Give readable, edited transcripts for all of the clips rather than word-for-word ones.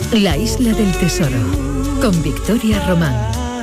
La isla del tesoro, con Victoria Román.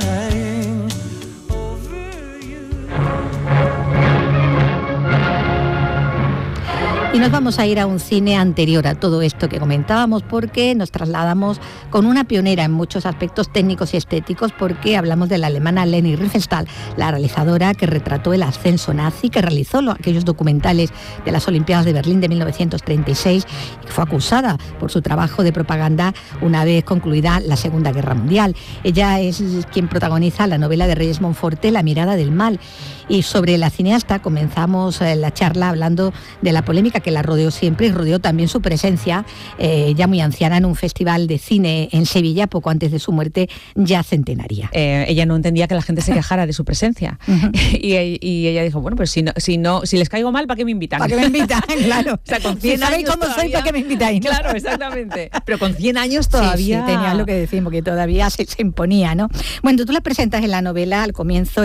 Y nos vamos a ir a un cine anterior a todo esto que comentábamos, porque nos trasladamos con una pionera en muchos aspectos técnicos y estéticos, porque hablamos de la alemana Leni Riefenstahl, la realizadora que retrató el ascenso nazi, que realizó aquellos documentales de las Olimpiadas de Berlín de 1936 y que fue acusada por su trabajo de propaganda una vez concluida la Segunda Guerra Mundial. Ella es quien protagoniza la novela de Reyes Monforte, La mirada del mal. Y sobre la cineasta comenzamos la charla hablando de la polémica que la rodeó siempre y rodeó también su presencia, ya muy anciana, en un festival de cine en Sevilla poco antes de su muerte ya centenaria. Ella no entendía que la gente se quejara de su presencia. Uh-huh. y ella dijo, bueno, pues si les caigo mal, ¿para qué me invitan? ¿Para qué me invitan? Claro. O sea, con 100 si sabéis cómo soy, ¿para qué me invitáis? ¿No? Claro, exactamente. Pero con 100 años todavía... Sí, tenía lo que decimos, que todavía se imponía, ¿no? Bueno, tú la presentas en la novela al comienzo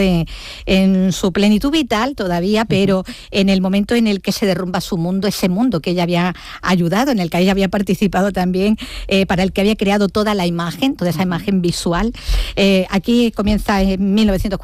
en su plenitud vital todavía, pero en el momento en el que se derrumba su mundo, ese mundo que ella había ayudado, en el que ella había participado también, para el que había creado toda la imagen, toda esa imagen visual. Aquí comienza en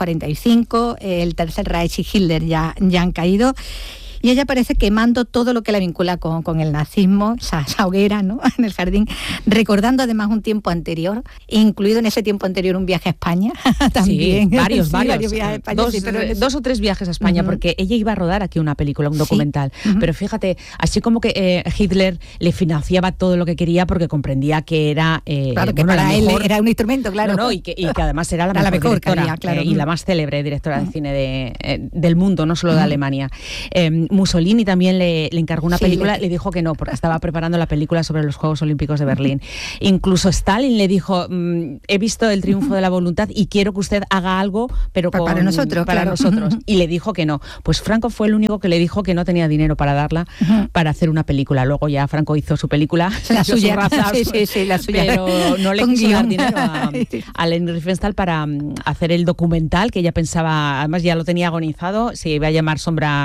1945, el Tercer Reich y Hitler ya han caído. Y ella aparece quemando todo lo que la vincula con el nazismo, esa hoguera, ¿no?, en el jardín, recordando además un tiempo anterior, incluido en ese tiempo anterior un viaje a España también. Sí, varios viajes a España. Dos o tres viajes a España, porque ella iba a rodar aquí una película, un documental. Pero fíjate, así como que Hitler le financiaba todo lo que quería porque comprendía que era... claro, que para él era un instrumento, claro. No, y que además era la mejor directora, calidad, claro. Y la más célebre directora de cine del mundo, no solo de Alemania. Mussolini también le encargó una película, le dijo que no, porque estaba preparando la película sobre los Juegos Olímpicos de Berlín. Incluso Stalin le dijo, he visto el triunfo de la voluntad y quiero que usted haga algo, pero para nosotros. Y le dijo que no. Pues Franco fue el único que le dijo que no tenía dinero para darla, para hacer una película. Luego ya Franco hizo su película, la suya, la suya. Pero no le quiso dar dinero a Leni Riefenstahl para hacer el documental, que ella pensaba, además ya lo tenía agonizado, se iba a llamar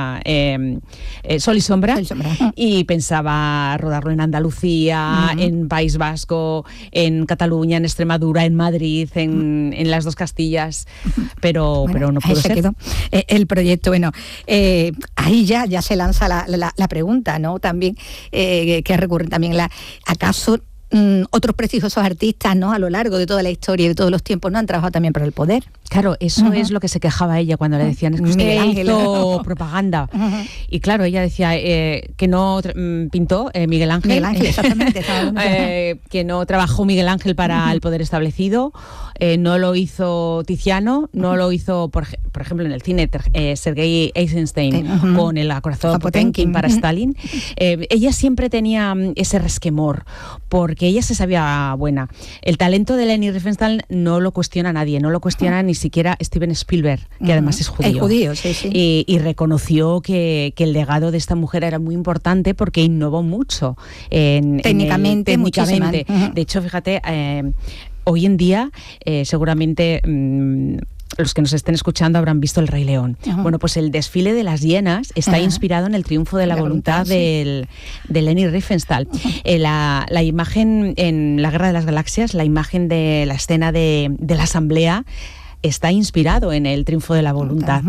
Sol y Sombra, y pensaba rodarlo en Andalucía, en País Vasco, en Cataluña, en Extremadura, en Madrid, en las dos Castillas, pero no pudo ser. Quedó el proyecto. Bueno, ahí ya se lanza la pregunta, ¿no? También, que recurre también ¿acaso otros prestigiosos artistas, ¿no?, a lo largo de toda la historia y de todos los tiempos, no han trabajado también para el poder? Claro, eso es lo que se quejaba ella cuando le decían, es que usted hizo propaganda. Y claro, ella decía que no pintó Miguel Ángel. Miguel Ángel, exactamente. Que no trabajó Miguel Ángel para el poder establecido, no lo hizo Tiziano, no lo hizo, por ejemplo, en el cine, Sergei Eisenstein con el acorazado Potemkin para Stalin. Ella siempre tenía ese resquemor, porque ella se sabía buena. El talento de Leni Riefenstahl no lo cuestiona nadie, no lo cuestiona ni siquiera Steven Spielberg, que además es judío. Es judío, sí. Y reconoció que el legado de esta mujer era muy importante porque innovó mucho. Técnicamente. De hecho, fíjate, hoy en día seguramente... los que nos estén escuchando habrán visto El Rey León. Bueno, pues el desfile de las hienas está inspirado en el triunfo de la voluntad de Leni Riefenstahl. La imagen en La Guerra de las Galaxias, la imagen de la escena de la asamblea, está inspirado en el triunfo de la voluntad.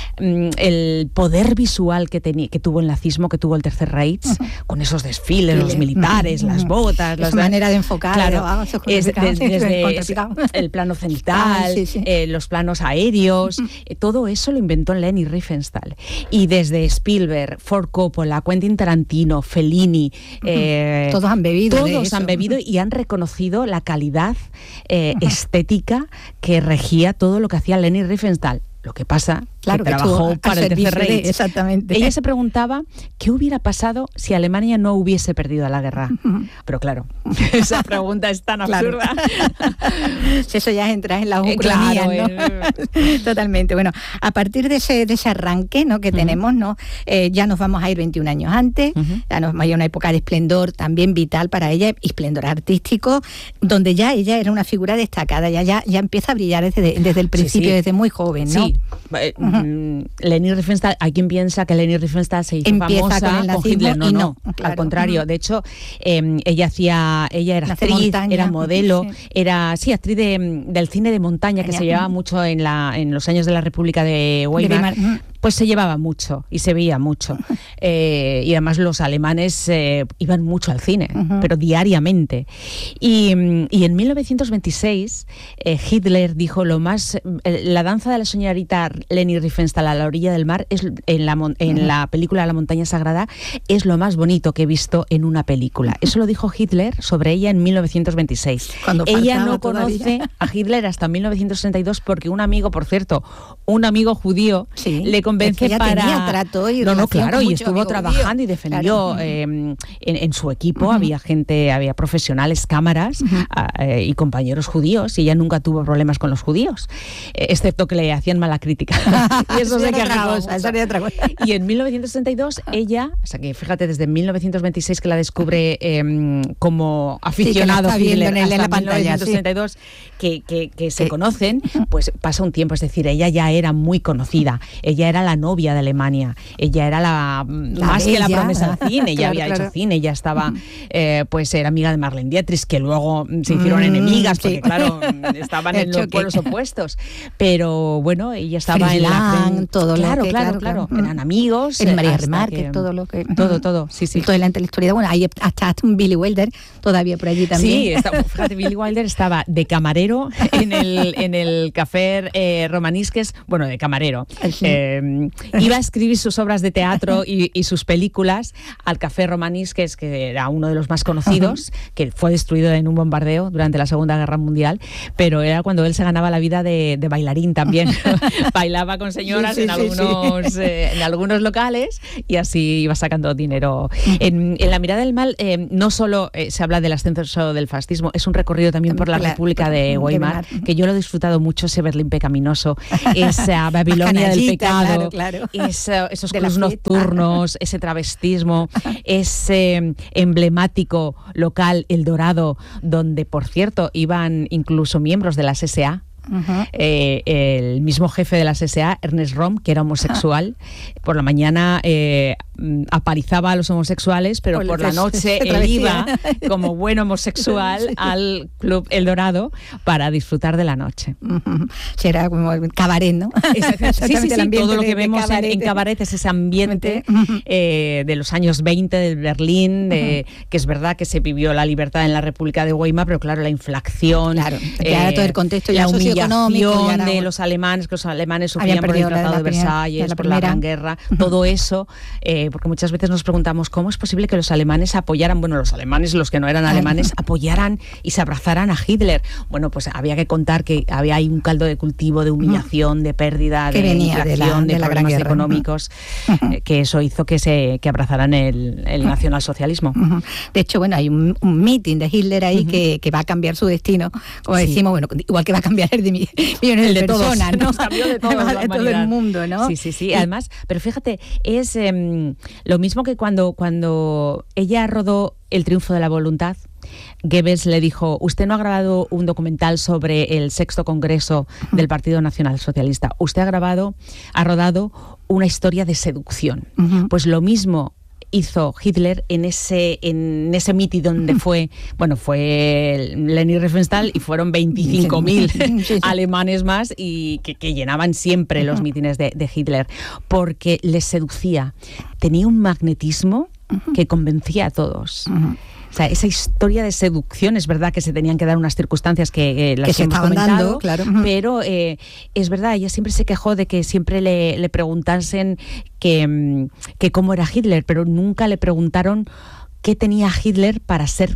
El poder visual que tuvo el nazismo, que tuvo el Tercer Reich, con esos desfiles, los militares, las botas... Esa manera de enfocar. Claro, desde el plano cenital, los planos aéreos, todo eso lo inventó Leni Riefenstahl. Y desde Spielberg, Ford Coppola, Quentin Tarantino, Fellini... todos han bebido y han reconocido la calidad estética que regía todo lo que hacía Leni Riefenstahl. Lo que pasa, que trabajó para el Tercer Reich. Exactamente. Ella se preguntaba qué hubiera pasado si Alemania no hubiese perdido la guerra. Pero claro, esa pregunta es tan absurda. Eso ya entra en la ucrania, ¿no? Totalmente. Bueno, a partir de ese arranque, ¿no?, que tenemos, ¿no?, ya nos vamos a ir 21 años antes, ya nos vamos a ir a una época de esplendor también vital para ella, y esplendor artístico, donde ya ella era una figura destacada, ya empieza a brillar desde el principio, desde muy joven, ¿no? Sí. Leni Riefenstahl, hay quien piensa que Leni Riefenstahl se hizo famosa con Hitler. No, claro. Al contrario. De hecho, ella era actriz, era modelo, era actriz del cine de montaña, que se llevaba mucho en los años de la República de Weimar. Pues se llevaba mucho y se veía mucho. Y además los alemanes iban mucho al cine, pero diariamente. Y en 1926 Hitler dijo la danza de la señorita Leni Riefenstahl a la orilla del mar en la película La montaña sagrada es lo más bonito que he visto en una película. Eso lo dijo Hitler sobre ella en 1926. Ella no conoce a Hitler hasta 1962 porque un amigo judío le convence tenía trato y claro, y estuvo trabajando y defendió en su equipo había profesionales, cámaras y compañeros judíos, y ella nunca tuvo problemas con los judíos, excepto que le hacían mala crítica. Y eso se quejaba. Y en 1962 ella, o sea que fíjate, desde 1926 que la descubre como aficionado Hitler, hasta la pantalla, 1932 que se conocen, pues pasa un tiempo, es decir, ella ya era muy conocida, ella era la novia de Alemania, ella era más que la promesa del cine, ella había hecho cine, ella estaba, pues era amiga de Marlene Dietrich, que luego se hicieron enemigas, porque claro, estaban en los pueblos opuestos, pero bueno, ella estaba en la... todo claro, eran amigos. En María Remarque, todo, sí. Toda la intelectualidad, bueno, hay hasta Billy Wilder todavía por allí también. Sí, fíjate, Billy Wilder estaba de camarero en el Café Romanisques, bueno, de camarero. Iba a escribir sus obras de teatro y sus películas al Café Romanisques, que era uno de los más conocidos, que fue destruido en un bombardeo durante la Segunda Guerra Mundial, pero era cuando él se ganaba la vida de bailarín también. Bailaba con señoras en algunos locales y así iba sacando dinero. En La mirada del mal no solo se habla del ascenso del fascismo, es un recorrido también por la República de Weimar, que yo lo he disfrutado mucho, ese Berlín pecaminoso, esa Babilonia del pecado, esos clubs nocturnos, ese travestismo, ese emblemático local, El Dorado, donde, por cierto, iban incluso miembros de las SA. El mismo jefe de las SA, Ernest Röhm, que era homosexual, por la mañana apalizaba a los homosexuales, pero por la noche él iba como buen homosexual al Club El Dorado para disfrutar de la noche. Será como cabaret, ¿no? Sí, todo lo que vemos en cabaret es ese ambiente de los años 20 de Berlín, que es verdad que se vivió la libertad en la República de Weimar, pero claro, la inflación, todo el contexto, la humillación de los alemanes, que los alemanes sufrían por el Tratado de Versalles, por la Gran Guerra, todo eso, porque muchas veces nos preguntamos cómo es posible que los alemanes apoyaran, los alemanes, los que no eran alemanes, apoyaran y se abrazaran a Hitler. Bueno, pues había que contar que había ahí un caldo de cultivo, de humillación, de pérdida, de inflación, de problemas económicos, que eso hizo que abrazaran el nacionalsocialismo. De hecho, hay un meeting de Hitler ahí que va a cambiar su destino, como decimos, igual que va a cambiar el de millones de personas, ¿no? Nos cambió de todo el mundo, ¿no? Sí. Además, pero fíjate, es lo mismo que cuando ella rodó El triunfo de la voluntad, Goebbels le dijo: usted no ha grabado un documental sobre el 6º Congreso del Partido Nacional Socialista, usted ha rodado una historia de seducción. Pues lo mismo hizo Hitler en ese mitin donde fue Leni Riefenstahl y fueron 25.000 alemanes más y que llenaban siempre los mítines de Hitler, porque les seducía, tenía un magnetismo que convencía a todos. O sea, esa historia de seducción, es verdad que se tenían que dar unas circunstancias que las hemos comentado, claro. Pero es verdad, ella siempre se quejó de que siempre le preguntasen que cómo era Hitler, pero nunca le preguntaron qué tenía Hitler para hacer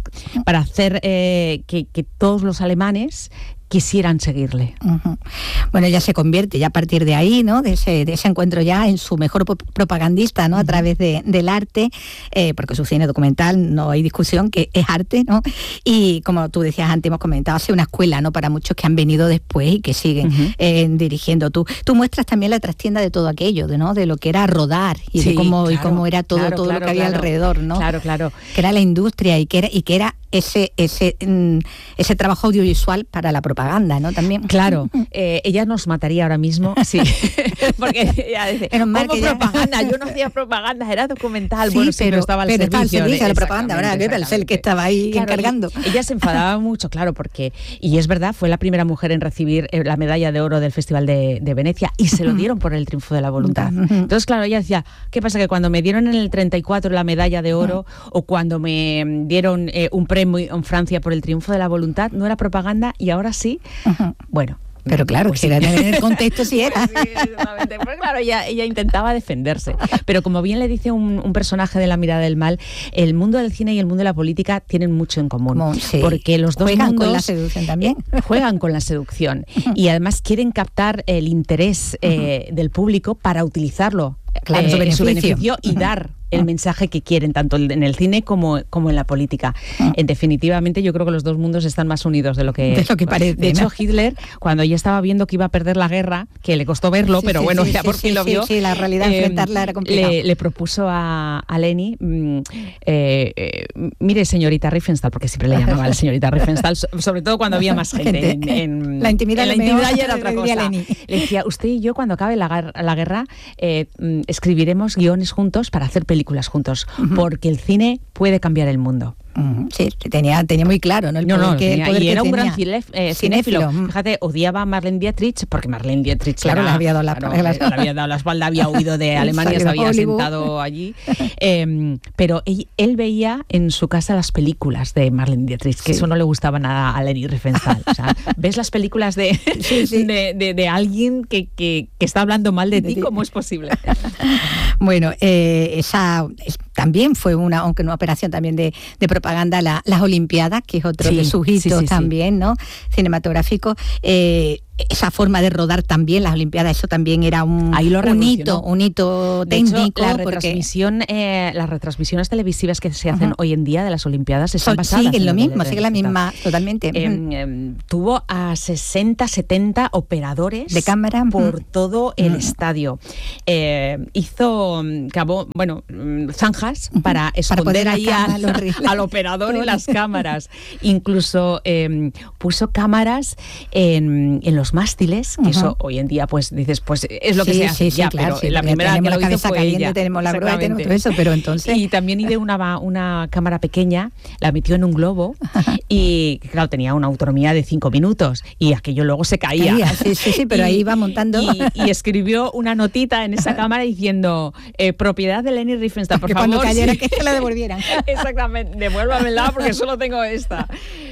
que todos los alemanes quisieran seguirle. Bueno, ella se convierte ya a partir de ahí, ¿no? De ese encuentro ya en su mejor propagandista, ¿no? A través del arte, porque su cine documental, no hay discusión, que es arte, ¿no? Y como tú decías antes, hemos comentado, hace una escuela, ¿no? Para muchos que han venido después y que siguen dirigiendo. Tú muestras también la trastienda de todo aquello, ¿no? De lo que era rodar y de cómo era todo lo que había alrededor, ¿no? Claro. Que era la industria y que era ese trabajo audiovisual para la propaganda. propaganda, ¿no? También. Claro, ella nos mataría ahora mismo, sí, porque ella dice, ¿cómo propaganda? Yo no hacía propaganda, era documental, sí, bueno, sí, pero estaba al servicio de la propaganda, ahora que era el que estaba ahí encargando. Ella se enfadaba mucho, claro, porque, y es verdad, fue la primera mujer en recibir la medalla de oro del Festival de Venecia, y se lo dieron por el triunfo de la voluntad. Entonces, claro, ella decía, ¿qué pasa? Que cuando me dieron en el 34 la medalla de oro, o cuando me dieron un premio en Francia por el triunfo de la voluntad, no era propaganda, y ahora sí. Bueno. Pero claro, pues que sí. En el contexto sí era. Sí, exactamente. Pues claro, ella intentaba defenderse. Pero como bien le dice un personaje de La mirada del mal, el mundo del cine y el mundo de la política tienen mucho en común. Sí. Porque los dos juegan mundos con la seducción también. Juegan con la seducción. Y además quieren captar el interés del público para utilizarlo. Claro, su beneficio y dar el mensaje que quieren, tanto en el cine como en la política. Definitivamente yo creo que los dos mundos están más unidos de lo que parece. De hecho, Hitler, cuando ya estaba viendo que iba a perder la guerra, que le costó verlo, pero bueno, ya por fin lo vio. Sí, la realidad enfrentarla era complicado. Le propuso a Leni, mire, señorita Riefenstahl, porque siempre le llamaba a la señorita Riefenstahl, sobre todo cuando había más gente. En la intimidad, ya era otra cosa. Le decía, usted y yo cuando acabe la guerra escribiremos guiones juntos para hacer películas juntos, porque el cine puede cambiar el mundo. Sí, tenía muy claro, ¿no? Y era un gran cinéfilo. Fíjate, odiaba a Marlene Dietrich, porque Marlene Dietrich le había dado le había dado la espalda, había huido de Alemania, se había sentado allí. Pero él veía en su casa las películas de Marlene Dietrich, que eso no le gustaba nada a Leni Riefenstahl. O sea, ves las películas de alguien que está hablando mal de ti, ¿cómo es posible? Bueno, esa también fue una operación también de propaganda, las Olimpiadas, que es otro de sus hitos también, ¿no? Cinematográfico. Esa forma de rodar también, las Olimpiadas, eso también era un hito técnico. De hecho, las retransmisiones televisivas que se hacen hoy en día de las Olimpiadas están basadas siguen lo mismo, siguen la misma, totalmente. Tuvo a 60, 70 operadores de cámara por todo el estadio. Hizo zanjas para esconder ahí al operador y las cámaras. Incluso puso cámaras en los mástiles, que eso hoy en día pues dices, pues es lo que se hace ya, claro, pero la primera que lo hizo fue ella. Tenemos la grúa, tenemos todo eso, pero entonces... Y también hizo una cámara pequeña, la metió en un globo y claro, tenía una autonomía de 5 minutos y aquello luego se caía. Sí, pero ahí iba montando. Y escribió una notita en esa cámara diciendo, propiedad de Leni Riefenstahl, por favor. Cuando cayera, que se la devolvieran. Exactamente, devuélvamela porque solo tengo esta.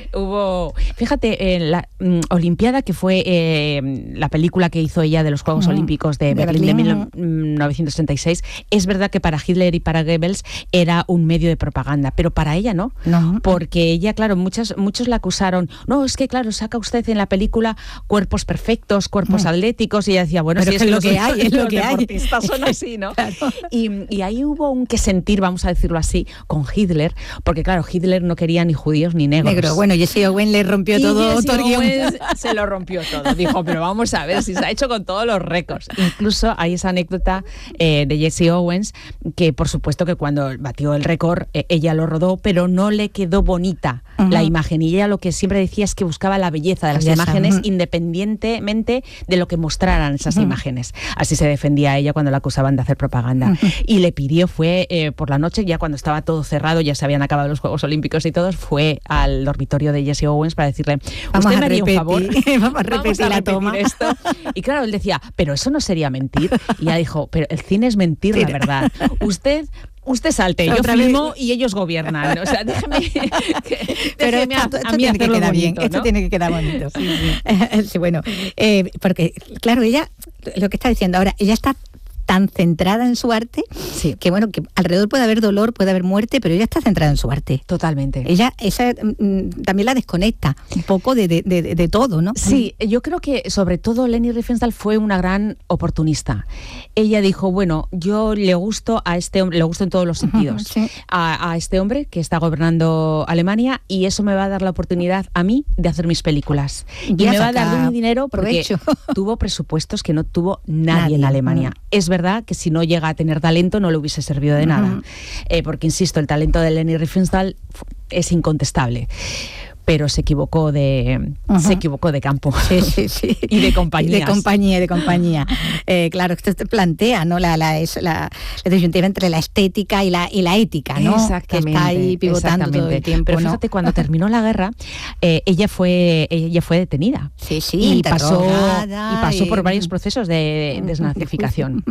Fíjate, en la Olimpiada, que fue la película que hizo ella de los Juegos Olímpicos de Berlín de 1936, es verdad que para Hitler y para Goebbels era un medio de propaganda, pero para ella no. Porque ella, claro, muchos la acusaron, no, es que claro, saca usted en la película cuerpos perfectos, cuerpos atléticos, y ella decía, bueno, pero si es lo que hay, es lo que hay. Los deportistas son así, ¿no? Claro. Y ahí hubo un que sentir, vamos a decirlo así, con Hitler, porque claro, Hitler no quería ni judíos ni negros. Bueno, Jesse Owens le rompió todo el guión. Se lo rompió todo. Dijo, pero vamos a ver si se ha hecho con todos los récords. Incluso hay esa anécdota de Jesse Owens, que por supuesto que cuando batió el récord, ella lo rodó, pero no le quedó bonita la imagen. Y ella lo que siempre decía es que buscaba la belleza de las imágenes independientemente de lo que mostraran esas imágenes. Así se defendía ella cuando la acusaban de hacer propaganda. Y le pidió, fue por la noche, ya cuando estaba todo cerrado, ya se habían acabado los Juegos Olímpicos y todos, fue al dormitorio de Jesse Owens para decirle, ¿usted me haría un favor? Vamos a repetir la toma. Esto. Y claro, él decía, pero eso no sería mentir. Y ella dijo, pero el cine es mentir, la verdad. Usted salte, yo filmo y ellos gobiernan. O sea, déjeme a mí hacerlo bonito, ¿no? Esto tiene que quedar bonito. Sí, bueno, porque claro, ella, lo que está diciendo ahora, ella está tan centrada en su arte, que bueno, que alrededor puede haber dolor, puede haber muerte, pero ella está centrada en su arte. Totalmente. Ella también la desconecta un poco de todo, ¿no? Sí, yo creo que sobre todo Leni Riefenstahl fue una gran oportunista. Ella dijo, bueno, yo le gusto a este hombre, le gusto en todos los sentidos, a este hombre que está gobernando Alemania, y eso me va a dar la oportunidad a mí de hacer mis películas. Y me va a dar un dinero porque tuvo presupuestos que no tuvo nadie en Alemania. Es verdad que si no llega a tener talento no le hubiese servido de nada, porque insisto, el talento de Leni Riefenstahl es incontestable. pero se equivocó de campo. Sí. Y de compañías. De compañía. Claro, esto te plantea, ¿no? la disyuntiva entre la estética y la ética, ¿no? Exactamente. Que está ahí pivotando todo el tiempo. Pero fíjate, cuando terminó la guerra, ella fue detenida. Sí, y pasó por varios procesos de desnazificación.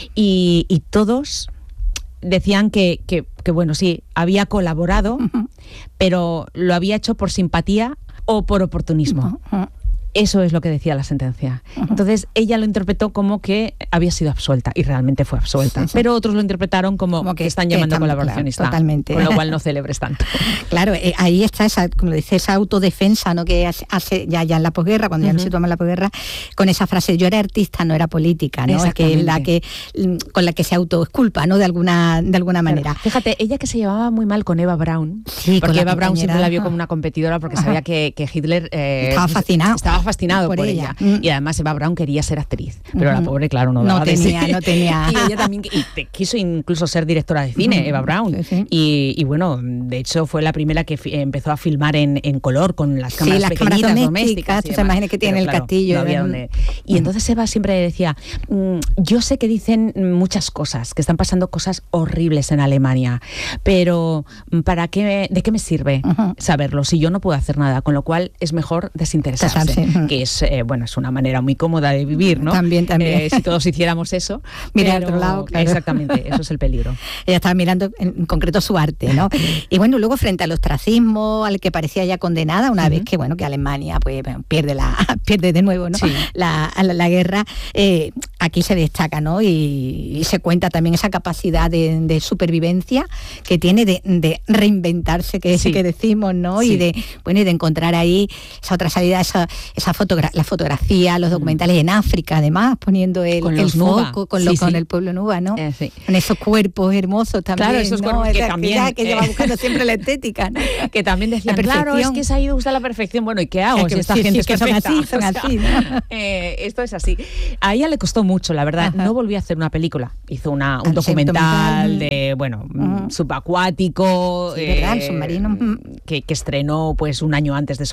Y todos decían que bueno, sí, había colaborado, pero lo había hecho por simpatía o por oportunismo. Eso es lo que decía la sentencia. Entonces ella lo interpretó como que había sido absuelta, y realmente fue absuelta. Sí. Pero otros lo interpretaron como que están llamando colaboracionista. Claro, totalmente. Con lo cual no celebres tanto. Claro, ahí está esa, como dice, esa autodefensa, ¿no? Que hace ya en la posguerra, cuando ya nos situamos en la posguerra, con esa frase: yo era artista, no era política, ¿no? Es que con la que se autoexculpa, ¿no? De alguna manera. Claro. Fíjate, ella que se llevaba muy mal con Eva Braun, sí, porque Eva Braun siempre la vio como una competidora, porque sabía que Hitler estaba fascinado por ella. Y además Eva Braun quería ser actriz, pero la pobre, claro, no tenía. Y ella también quiso incluso ser directora de cine, Eva Braun. Sí. Y bueno, de hecho fue la primera que empezó a filmar en color, con las cámaras pequeñitas, domésticas. Tú te imaginas que tiene el castillo. No había dónde. Y entonces Eva siempre decía: yo sé que dicen muchas cosas, que están pasando cosas horribles en Alemania, pero ¿de qué me sirve saberlo si yo no puedo hacer nada? Con lo cual es mejor desinteresarse, que es una manera muy cómoda de vivir, ¿no? También. Si todos hiciéramos eso. Mira al otro lado, claro. Exactamente, eso es el peligro. Ella estaba mirando en concreto su arte, ¿no? Y bueno, luego frente al ostracismo, al que parecía ya condenada, una vez que Alemania pierde de nuevo, ¿no? Sí. la guerra, aquí se destaca, ¿no? Y se cuenta también esa capacidad de supervivencia que tiene de reinventarse, que decimos, ¿no? Sí. Y de encontrar ahí esa otra salida, la fotografía, los documentales en África, además, poniendo el foco con el pueblo Nuba, ¿no? Sí. Con esos cuerpos hermosos también. Claro, esos cuerpos que también... Que lleva buscando siempre la estética, ¿no? Que también decían, claro, es que se ha ido a buscar la perfección. Bueno, ¿y qué hago si esta gente es que perfecta? son así, ¿no? Esto es así. A ella le costó mucho, la verdad. No volvió a hacer una película. Hizo un documental de, subacuático. Sí, ¿verdad? El submarino. Que estrenó pues un año antes de su